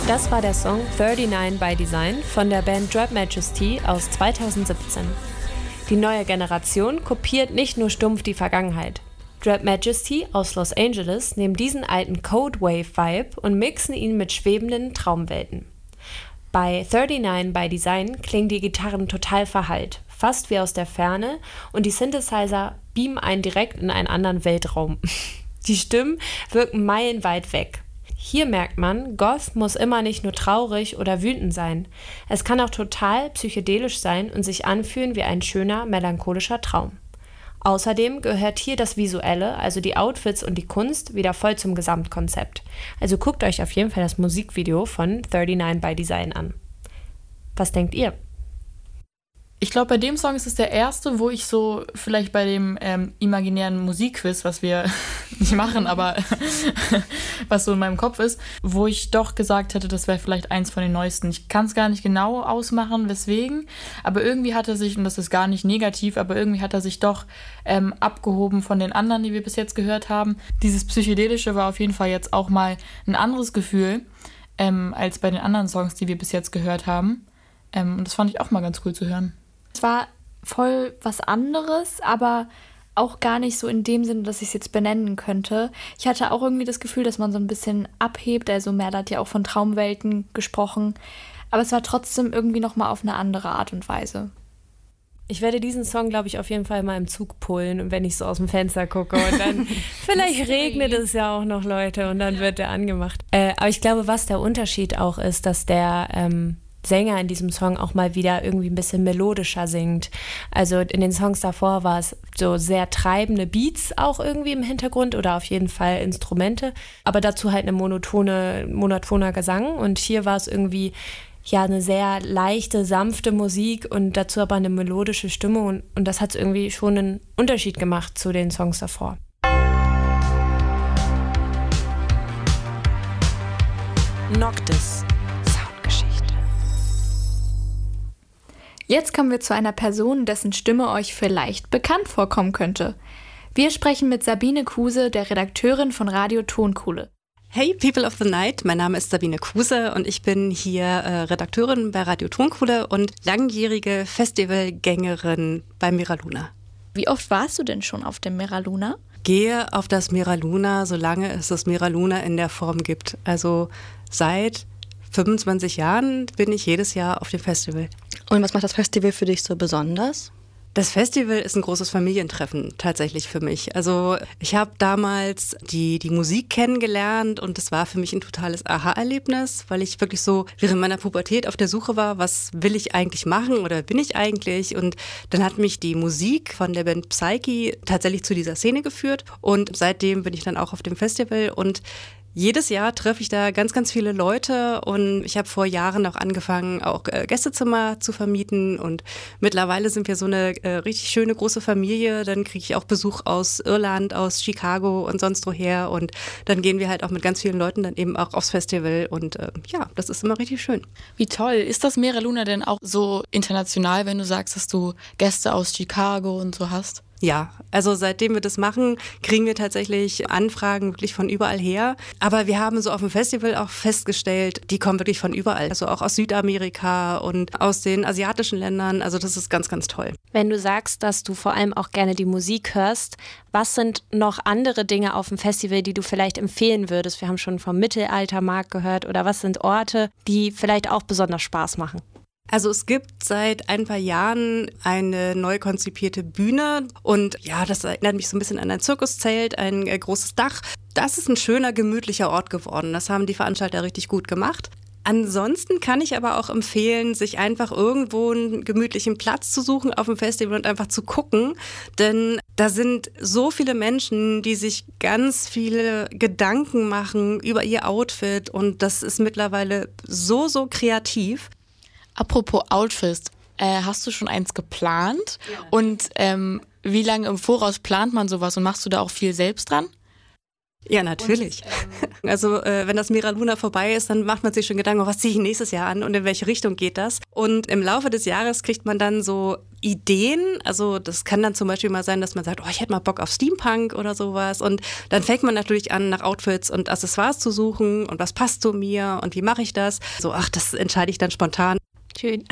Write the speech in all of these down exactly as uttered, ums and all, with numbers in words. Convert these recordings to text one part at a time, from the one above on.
Das war der Song neununddreißig by Design von der Band Drop Majesty aus zweitausendsiebzehn. Die neue Generation kopiert nicht nur stumpf die Vergangenheit. Drop Majesty aus Los Angeles nehmen diesen alten Code-Wave-Vibe und mixen ihn mit schwebenden Traumwelten. Bei neununddreißig by Design klingen die Gitarren total verhallt, fast wie aus der Ferne, und die Synthesizer beamen einen direkt in einen anderen Weltraum. Die Stimmen wirken meilenweit weg. Hier merkt man, Goth muss immer nicht nur traurig oder wütend sein. Es kann auch total psychedelisch sein und sich anfühlen wie ein schöner, melancholischer Traum. Außerdem gehört hier das Visuelle, also die Outfits und die Kunst, wieder voll zum Gesamtkonzept. Also guckt euch auf jeden Fall das Musikvideo von neununddreißig by Design an. Was denkt ihr? Ich glaube, bei dem Song ist es der erste, wo ich so vielleicht bei dem ähm, imaginären Musikquiz, was wir nicht machen, aber was so in meinem Kopf ist, wo ich doch gesagt hätte, das wäre vielleicht eins von den neuesten. Ich kann es gar nicht genau ausmachen, weswegen, aber irgendwie hat er sich, und das ist gar nicht negativ, aber irgendwie hat er sich doch ähm, abgehoben von den anderen, die wir bis jetzt gehört haben. Dieses Psychedelische war auf jeden Fall jetzt auch mal ein anderes Gefühl ähm, als bei den anderen Songs, die wir bis jetzt gehört haben. Ähm, und das fand ich auch mal ganz cool zu hören. Es war voll was anderes, aber auch gar nicht so in dem Sinne, dass ich es jetzt benennen könnte. Ich hatte auch irgendwie das Gefühl, dass man so ein bisschen abhebt. Also Merle hat ja auch von Traumwelten gesprochen. Aber es war trotzdem irgendwie nochmal auf eine andere Art und Weise. Ich werde diesen Song, glaube ich, auf jeden Fall mal im Zug pullen, und wenn ich so aus dem Fenster gucke und dann vielleicht regnet es ja auch noch, Leute, und dann wird der angemacht. Äh, aber ich glaube, was der Unterschied auch ist, dass der ähm, Sänger in diesem Song auch mal wieder irgendwie ein bisschen melodischer singt. Also in den Songs davor war es so sehr treibende Beats auch irgendwie im Hintergrund oder auf jeden Fall Instrumente, aber dazu halt eine monotone, monotoner Gesang, und hier war es irgendwie ja eine sehr leichte, sanfte Musik und dazu aber eine melodische Stimme, und, und das hat irgendwie schon einen Unterschied gemacht zu den Songs davor. Noctis. Jetzt kommen wir zu einer Person, dessen Stimme euch vielleicht bekannt vorkommen könnte. Wir sprechen mit Sabine Kuse, der Redakteurin von Radio Tonkuhle. Hey People of the Night, mein Name ist Sabine Kuse und ich bin hier äh, Redakteurin bei Radio Tonkuhle und langjährige Festivalgängerin bei Miraluna. Wie oft warst du denn schon auf dem Miraluna? Gehe auf das Miraluna, solange es das Miraluna in der Form gibt. Also seit fünfundzwanzig Jahren bin ich jedes Jahr auf dem Festival. Und was macht das Festival für dich so besonders? Das Festival ist ein großes Familientreffen tatsächlich für mich. Also ich habe damals die, die Musik kennengelernt und das war für mich ein totales Aha-Erlebnis, weil ich wirklich so während meiner Pubertät auf der Suche war, was will ich eigentlich machen oder bin ich eigentlich? Und dann hat mich die Musik von der Band Psyche tatsächlich zu dieser Szene geführt und seitdem bin ich dann auch auf dem Festival und jedes Jahr treffe ich da ganz, ganz viele Leute und ich habe vor Jahren auch angefangen, auch äh, Gästezimmer zu vermieten und mittlerweile sind wir so eine äh, richtig schöne große Familie. Dann kriege ich auch Besuch aus Irland, aus Chicago und sonst woher und dann gehen wir halt auch mit ganz vielen Leuten dann eben auch aufs Festival und äh, ja, das ist immer richtig schön. Wie toll. Ist das Miraluna denn auch so international, wenn du sagst, dass du Gäste aus Chicago und so hast? Ja, also seitdem wir das machen, kriegen wir tatsächlich Anfragen wirklich von überall her. Aber wir haben so auf dem Festival auch festgestellt, die kommen wirklich von überall. Also auch aus Südamerika und aus den asiatischen Ländern. Also das ist ganz, ganz toll. Wenn du sagst, dass du vor allem auch gerne die Musik hörst, was sind noch andere Dinge auf dem Festival, die du vielleicht empfehlen würdest? Wir haben schon vom Mittelaltermarkt gehört. Oder was sind Orte, die vielleicht auch besonders Spaß machen? Also es gibt seit ein paar Jahren eine neu konzipierte Bühne und ja, das erinnert mich so ein bisschen an ein Zirkuszelt, ein äh, großes Dach. Das ist ein schöner, gemütlicher Ort geworden. Das haben die Veranstalter richtig gut gemacht. Ansonsten kann ich aber auch empfehlen, sich einfach irgendwo einen gemütlichen Platz zu suchen auf dem Festival und einfach zu gucken, denn da sind so viele Menschen, die sich ganz viele Gedanken machen über ihr Outfit und das ist mittlerweile so, so kreativ. Apropos Outfits, äh, hast du schon eins geplant? Ja. Und ähm, wie lange im Voraus plant man sowas und machst du da auch viel selbst dran? Ja, natürlich. Und, ähm also äh, wenn das Mera Luna vorbei ist, dann macht man sich schon Gedanken, oh, was ziehe ich nächstes Jahr an und in welche Richtung geht das? Und im Laufe des Jahres kriegt man dann so Ideen. Also das kann dann zum Beispiel mal sein, dass man sagt, oh, ich hätte mal Bock auf Steampunk oder sowas. Und dann fängt man natürlich an, nach Outfits und Accessoires zu suchen und was passt zu mir und wie mache ich das? So, ach, das entscheide ich dann spontan. Schön.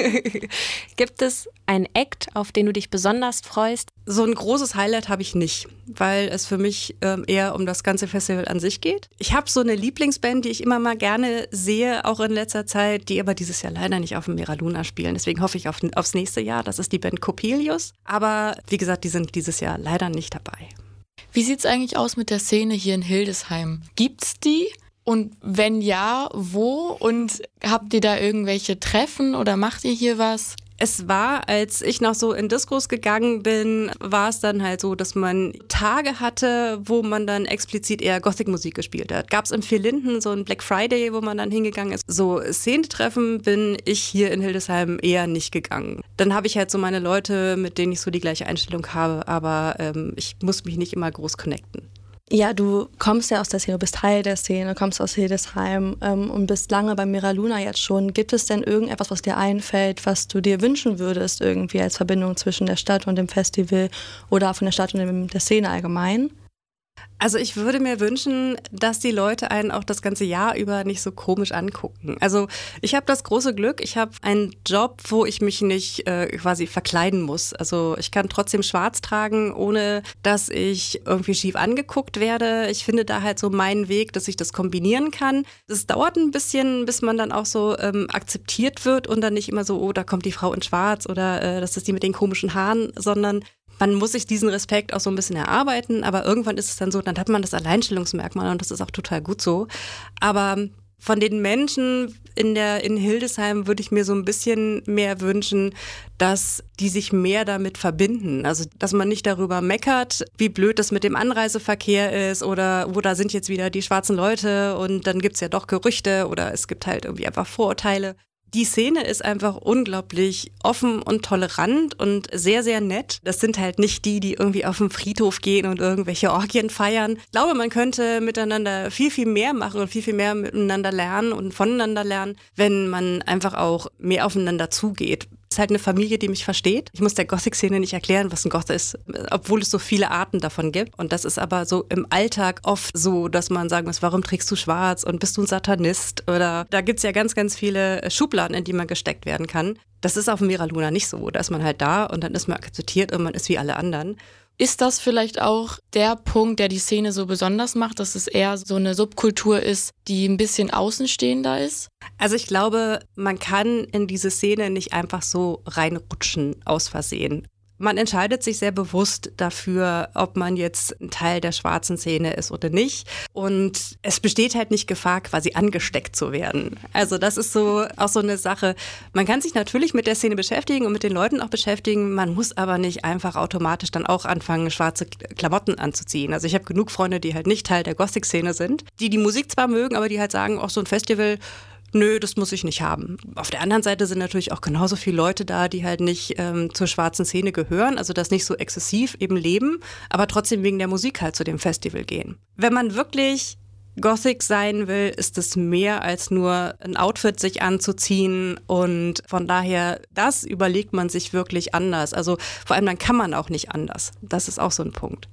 Gibt es einen Act, auf den du dich besonders freust? So ein großes Highlight habe ich nicht, weil es für mich ähm, eher um das ganze Festival an sich geht. Ich habe so eine Lieblingsband, die ich immer mal gerne sehe, auch in letzter Zeit, die aber dieses Jahr leider nicht auf dem Mera Luna spielen. Deswegen hoffe ich auf, aufs nächste Jahr. Das ist die Band Coppelius. Aber wie gesagt, die sind dieses Jahr leider nicht dabei. Wie sieht es eigentlich aus mit der Szene hier in Hildesheim? Gibt's die? Und wenn ja, wo? Und habt ihr da irgendwelche Treffen oder macht ihr hier was? Es war, als ich noch so in Diskos gegangen bin, war es dann halt so, dass man Tage hatte, wo man dann explizit eher Gothic-Musik gespielt hat. Gab es im Vier Linden so ein Black Friday, wo man dann hingegangen ist. So Szenetreffen bin ich hier in Hildesheim eher nicht gegangen. Dann habe ich halt so meine Leute, mit denen ich so die gleiche Einstellung habe, aber ähm, ich muss mich nicht immer groß connecten. Ja, du kommst ja aus der Szene, du bist Teil der Szene, kommst aus Hildesheim ähm, und bist lange bei Mera Luna jetzt schon. Gibt es denn irgendetwas, was dir einfällt, was du dir wünschen würdest, irgendwie als Verbindung zwischen der Stadt und dem Festival oder von der Stadt und dem, der Szene allgemein? Also ich würde mir wünschen, dass die Leute einen auch das ganze Jahr über nicht so komisch angucken. Also ich habe das große Glück, ich habe einen Job, wo ich mich nicht äh, quasi verkleiden muss. Also ich kann trotzdem schwarz tragen, ohne dass ich irgendwie schief angeguckt werde. Ich finde da halt so meinen Weg, dass ich das kombinieren kann. Es dauert ein bisschen, bis man dann auch so ähm, akzeptiert wird und dann nicht immer so, oh, da kommt die Frau in schwarz oder äh, das ist die mit den komischen Haaren, sondern man muss sich diesen Respekt auch so ein bisschen erarbeiten, aber irgendwann ist es dann so, dann hat man das Alleinstellungsmerkmal und das ist auch total gut so. Aber von den Menschen in der in Hildesheim würde ich mir so ein bisschen mehr wünschen, dass die sich mehr damit verbinden. Also, dass man nicht darüber meckert, wie blöd das mit dem Anreiseverkehr ist oder wo da sind jetzt wieder die schwarzen Leute und dann gibt's ja doch Gerüchte oder es gibt halt irgendwie einfach Vorurteile. Die Szene ist einfach unglaublich offen und tolerant und sehr, sehr nett. Das sind halt nicht die, die irgendwie auf den Friedhof gehen und irgendwelche Orgien feiern. Ich glaube, man könnte miteinander viel, viel mehr machen und viel, viel mehr miteinander lernen und voneinander lernen, wenn man einfach auch mehr aufeinander zugeht. Es ist halt eine Familie, die mich versteht. Ich muss der Gothic-Szene nicht erklären, was ein Goth ist, obwohl es so viele Arten davon gibt. Und das ist aber so im Alltag oft so, dass man sagen muss, warum trägst du schwarz und bist du ein Satanist? Oder da gibt's ja ganz, ganz viele Schubladen, in die man gesteckt werden kann. Das ist auf Mera Luna nicht so. Da ist man halt da und dann ist man akzeptiert und man ist wie alle anderen. Ist das vielleicht auch der Punkt, der die Szene so besonders macht, dass es eher so eine Subkultur ist, die ein bisschen außenstehender ist? Also ich glaube, man kann in diese Szene nicht einfach so reinrutschen aus Versehen. Man entscheidet sich sehr bewusst dafür, ob man jetzt ein Teil der schwarzen Szene ist oder nicht. Und es besteht halt nicht Gefahr, quasi angesteckt zu werden. Also das ist so auch so eine Sache. Man kann sich natürlich mit der Szene beschäftigen und mit den Leuten auch beschäftigen. Man muss aber nicht einfach automatisch dann auch anfangen, schwarze Klamotten anzuziehen. Also ich habe genug Freunde, die halt nicht Teil der Gothic-Szene sind, die die Musik zwar mögen, aber die halt sagen, auch so ein Festival, nö, das muss ich nicht haben. Auf der anderen Seite sind natürlich auch genauso viele Leute da, die halt nicht ähm, zur schwarzen Szene gehören, also das nicht so exzessiv eben leben, aber trotzdem wegen der Musik halt zu dem Festival gehen. Wenn man wirklich Gothic sein will, ist es mehr als nur ein Outfit sich anzuziehen und von daher, das überlegt man sich wirklich anders. Also vor allem dann kann man auch nicht anders. Das ist auch so ein Punkt.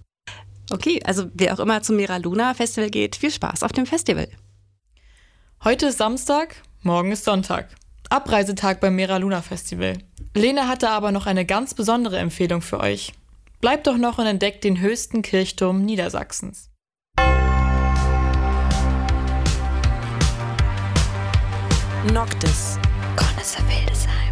Okay, also wer auch immer zum Mera Luna Festival geht, viel Spaß auf dem Festival. Heute ist Samstag, morgen ist Sonntag. Abreisetag beim Mera Luna Festival. Lena hatte aber noch eine ganz besondere Empfehlung für euch. Bleibt doch noch und entdeckt den höchsten Kirchturm Niedersachsens. Noctis. Connoisseur Hildesheim.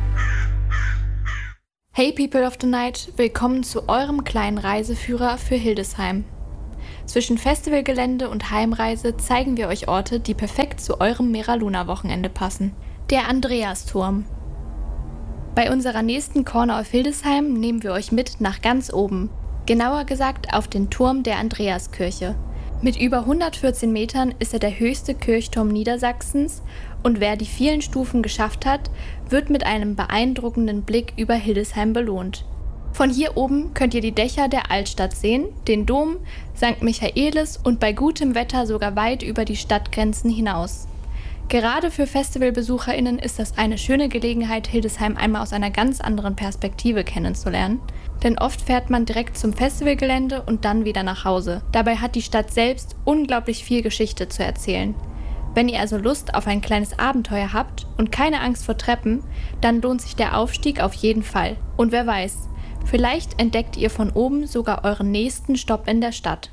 Hey People of the Night, willkommen zu eurem kleinen Reiseführer für Hildesheim. Zwischen Festivalgelände und Heimreise zeigen wir euch Orte, die perfekt zu eurem Mera Luna Wochenende passen. Der Andreasturm. Bei unserer nächsten Corner auf Hildesheim nehmen wir euch mit nach ganz oben. Genauer gesagt auf den Turm der Andreaskirche. Mit über hundertvierzehn Metern ist er der höchste Kirchturm Niedersachsens und wer die vielen Stufen geschafft hat, wird mit einem beeindruckenden Blick über Hildesheim belohnt. Von hier oben könnt ihr die Dächer der Altstadt sehen, den Dom, Sankt Michaelis und bei gutem Wetter sogar weit über die Stadtgrenzen hinaus. Gerade für FestivalbesucherInnen ist das eine schöne Gelegenheit, Hildesheim einmal aus einer ganz anderen Perspektive kennenzulernen. Denn oft fährt man direkt zum Festivalgelände und dann wieder nach Hause. Dabei hat die Stadt selbst unglaublich viel Geschichte zu erzählen. Wenn ihr also Lust auf ein kleines Abenteuer habt und keine Angst vor Treppen, dann lohnt sich der Aufstieg auf jeden Fall. Und wer weiß, vielleicht entdeckt ihr von oben sogar euren nächsten Stopp in der Stadt.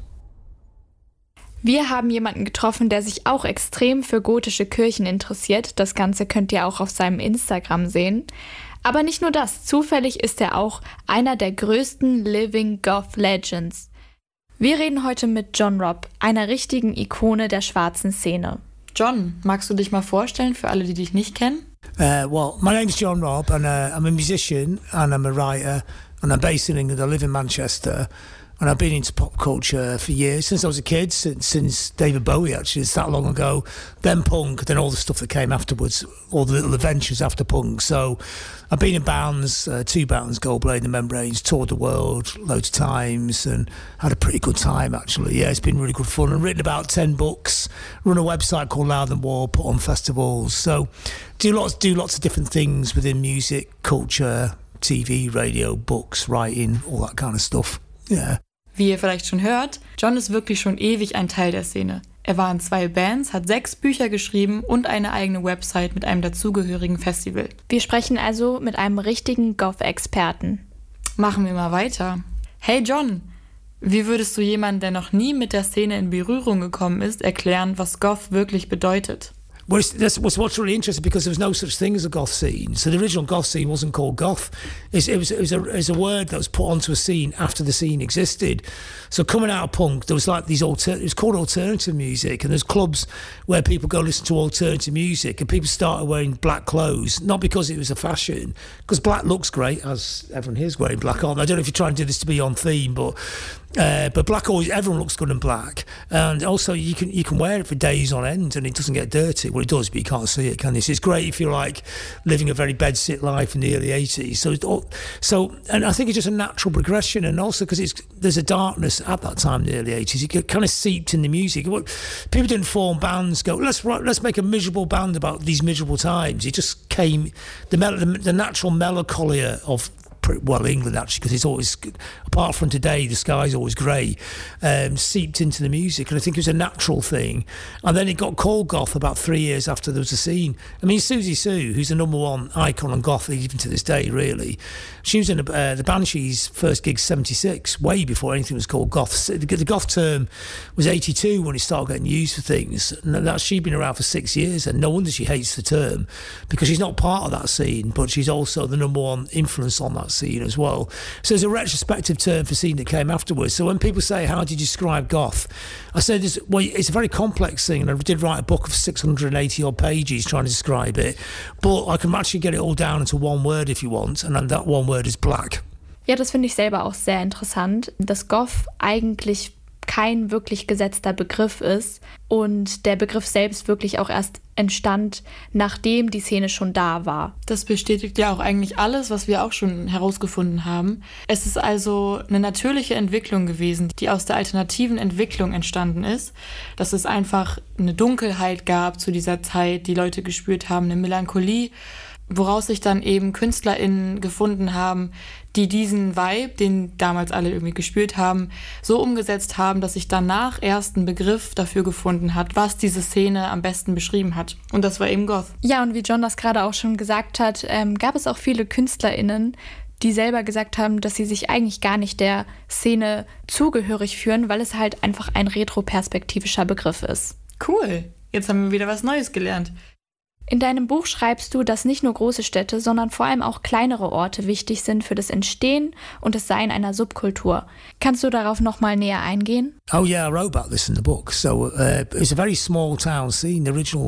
Wir haben jemanden getroffen, der sich auch extrem für gotische Kirchen interessiert. Das Ganze könnt ihr auch auf seinem Instagram sehen. Aber nicht nur das, zufällig ist er auch einer der größten Living Goth Legends. Wir reden heute mit John Robb, einer richtigen Ikone der schwarzen Szene. John, magst du dich mal vorstellen für alle, die dich nicht kennen? Uh, well, my name's John Robb and uh, I'm a musician and I'm a writer and I'm based in England. I live in Manchester. And I've been into pop culture for years, since I was a kid, since, since David Bowie, actually. It's that long ago. Then punk, then all the stuff that came afterwards, all the little adventures after punk. So I've been in bands, uh, two bands, Goldblade and Membranes, toured the world loads of times and had a pretty good time, actually. Yeah, it's been really good fun. I've written about ten books, run a website called Loud and War, put on festivals. So do lots, do lots of different things within music, culture, T V, radio, books, writing, all that kind of stuff. Yeah. Wie ihr vielleicht schon hört, John ist wirklich schon ewig ein Teil der Szene. Er war in zwei Bands, hat sechs Bücher geschrieben und eine eigene Website mit einem dazugehörigen Festival. Wir sprechen also mit einem richtigen Goth-Experten. Machen wir mal weiter. Hey John, wie würdest du jemanden, der noch nie mit der Szene in Berührung gekommen ist, erklären, was Goth wirklich bedeutet? Well, it's, that's what's, what's really interesting because there was no such thing as a goth scene. So the original goth scene wasn't called goth. It's, it was, it was, a, it was a word that was put onto a scene after the scene existed. So coming out of punk, there was like these alter, it was called alternative music, and there's clubs where people go listen to alternative music, and people started wearing black clothes, not because it was a fashion, because black looks great, as everyone here's wearing black on. I don't know if you're trying to do this to be on theme, but Uh, but black always, everyone looks good in black, and also you can you can wear it for days on end and it doesn't get dirty. Well, it does, but you can't see it, can you? So it's great if you're like living a very bedsit life in the early eighties. So, it's all, so and I think it's just a natural progression, and also because it's there's a darkness at that time in the early eighties. It kind of seeped in the music. People didn't form bands, go let's write, let's make a miserable band about these miserable times. It just came the mel- the, the natural melancholia of. Well, England actually, because it's always, apart from today, the sky's always grey, um, seeped into the music, and I think it was a natural thing. And then it got called goth about three years after there was a scene. I mean, Susie Sue, who's the number one icon on goth even to this day, really, she was in a, uh, the Banshees' first gig seventy-six, way before anything was called goth. The, the goth term was eighty-two when it started getting used for things, and that she'd been around for six years, and no wonder she hates the term, because she's not part of that scene, but she's also the number one influence on that scene as well. So there's a retrospective term for scene that came afterwards. So when people say, how do you describe goth? I say, this, well, it's a very complex thing, and I did write a book of six hundred eighty odd pages trying to describe it, but I can actually get it all down into one word if you want, and then that one word is black. Ja, das finde ich selber auch sehr interessant, dass Goth eigentlich kein wirklich gesetzter Begriff ist und der Begriff selbst wirklich auch erst entstand, nachdem die Szene schon da war. Das bestätigt ja auch eigentlich alles, was wir auch schon herausgefunden haben. Es ist also eine natürliche Entwicklung gewesen, die aus der alternativen Entwicklung entstanden ist, dass es einfach eine Dunkelheit gab zu dieser Zeit, die Leute gespürt haben, eine Melancholie, woraus sich dann eben KünstlerInnen gefunden haben, die diesen Vibe, den damals alle irgendwie gespürt haben, so umgesetzt haben, dass sich danach erst ein Begriff dafür gefunden hat, was diese Szene am besten beschrieben hat. Und das war eben Goth. Ja, und wie John das gerade auch schon gesagt hat, ähm, gab es auch viele KünstlerInnen, die selber gesagt haben, dass sie sich eigentlich gar nicht der Szene zugehörig fühlen, weil es halt einfach ein retroperspektivischer Begriff ist. Cool, jetzt haben wir wieder was Neues gelernt. In deinem Buch schreibst du, dass nicht nur große Städte, sondern vor allem auch kleinere Orte wichtig sind für das Entstehen und das Sein einer Subkultur. Kannst du darauf nochmal näher eingehen? Oh yeah, I wrote about this in the book. So uh, it's a very small town scene. The original